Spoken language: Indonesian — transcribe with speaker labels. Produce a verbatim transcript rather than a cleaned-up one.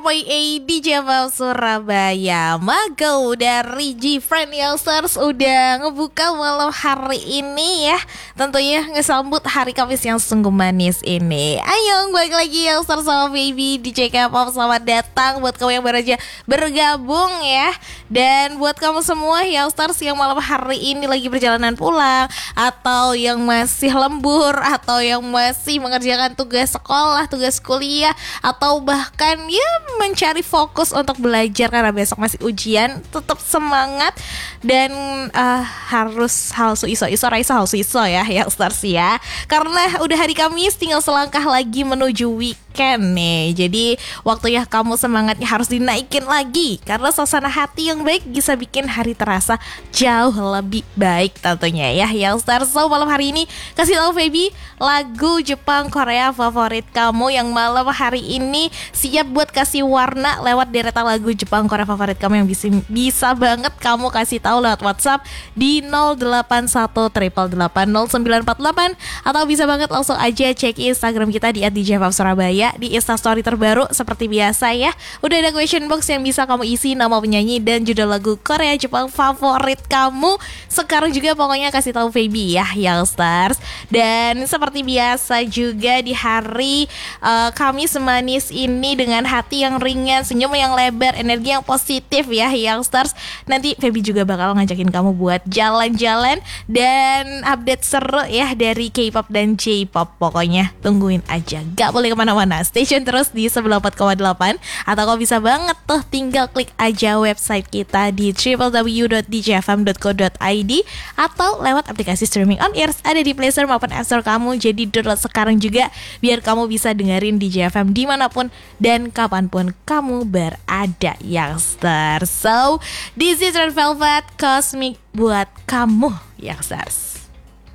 Speaker 1: Y A di Jawa Surabaya, Mago dari G-Friend Youngsters udah ngebuka malam hari ini ya. Tentunya ngesambut hari Kamis yang sungguh manis ini. Ayo balik lagi Youngsters sama Baby di J K-pop. Selamat datang buat kamu yang baru aja bergabung ya. Dan buat kamu semua Youngsters yang malam hari ini lagi perjalanan pulang, atau yang masih lembur, atau yang masih mengerjakan tugas sekolah, tugas kuliah, atau bahkan ya mencari fokus untuk belajar karena besok masih ujian, tetap semangat dan uh, harus halsu iso iso raisa halsu iso ya Youngsters ya, karena udah hari Kamis, tinggal selangkah lagi menuju weekend nih. Jadi waktunya kamu semangatnya harus dinaikin lagi, karena suasana hati yang baik bisa bikin hari terasa jauh lebih baik tentunya ya Youngsters. So malam hari ini kasih tahu Feby lagu Jepang Korea favorit kamu yang malam hari ini siap buat kasih warna lewat deretan lagu Jepang Korea favorit kamu yang bisa bisa banget kamu kasih tahu lewat WhatsApp di nol delapan satu delapan delapan nol sembilan empat delapan, atau bisa banget langsung aja cek Instagram kita di at d j pop surabaya. Di Instastory terbaru seperti biasa ya, udah ada question box yang bisa kamu isi nama penyanyi dan judul lagu Korea Jepang favorit kamu. Sekarang juga pokoknya kasih tahu Feby ya Youngsters. Dan seperti biasa juga di hari uh, Kamis manis ini dengan hati yang ringan, senyum yang lebar, energi yang positif ya Youngsters. Nanti Feby juga bakal ngajakin kamu buat jalan-jalan dan update seru ya dari K-pop dan J-pop. Pokoknya tungguin aja, gak boleh kemana-mana, stay tune terus di sembilan puluh empat koma delapan. Atau kau bisa banget tuh tinggal klik aja website kita di w w w dot d j f m dot co dot i d, atau lewat aplikasi streaming on ears ada di Play Store maupun App Store kamu. Jadi download sekarang juga biar kamu bisa dengerin D J F M dimanapun dan kapanpun kamu berada Youngsters. So this is Red Velvet Cosmic buat kamu Youngsters.